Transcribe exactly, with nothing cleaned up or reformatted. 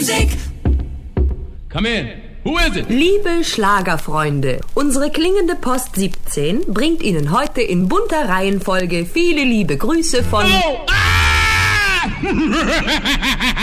Come in. Who is it? Liebe Schlagerfreunde, unsere klingende Post siebzehn bringt Ihnen heute in bunter Reihenfolge viele liebe Grüße von... Oh! Ah!